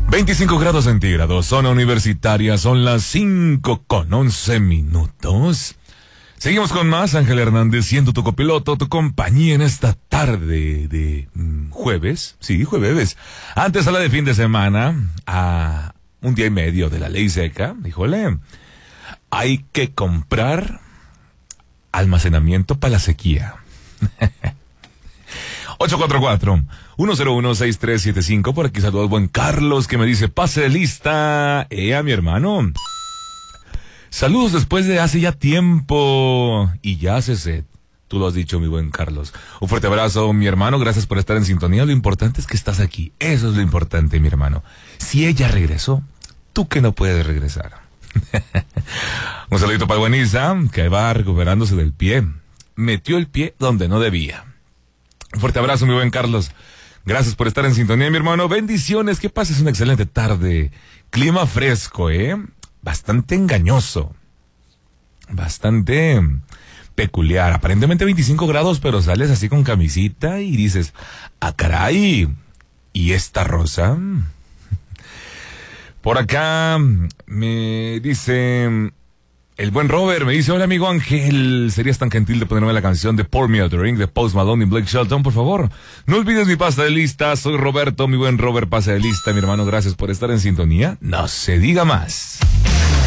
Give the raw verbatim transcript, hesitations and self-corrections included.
veinticinco grados centígrados, zona universitaria, son las cinco con once minutos. Seguimos con más, Ángel Hernández, siendo tu copiloto, tu compañía en esta tarde de mm, jueves, sí, jueves. Antes a la de fin de semana, a un día y medio de la ley seca, híjole, hay que comprar almacenamiento para la sequía. ocho cuatro cuatro, uno cero uno, seis tres siete cinco, por aquí saludos buen Carlos que me dice, pase de lista, eh, a mi hermano. Saludos después de hace ya tiempo y ya hace sed. Tú lo has dicho, mi buen Carlos. Un fuerte abrazo, mi hermano, gracias por estar en sintonía. Lo importante es que estás aquí, eso es lo importante, mi hermano. Si ella regresó, tú que no puedes regresar. Un saludito para Bueniza, que va recuperándose del pie. Metió el pie donde no debía. Un fuerte abrazo, mi buen Carlos. Gracias por estar en sintonía, mi hermano. Bendiciones, que pases una excelente tarde. Clima fresco, ¿eh? Bastante engañoso. Bastante peculiar. Aparentemente veinticinco grados, pero sales así con camisita y dices, ¡ah, caray! ¿Y esta rosa? Por acá me dice... El buen Robert me dice, hola amigo Ángel, ¿serías tan gentil de ponerme la canción de Pour Me a Drink de Post Malone y Blake Shelton, por favor? No olvides mi pasta de lista, soy Roberto, mi buen Robert, pasa de lista, mi hermano, gracias por estar en sintonía. No se diga más.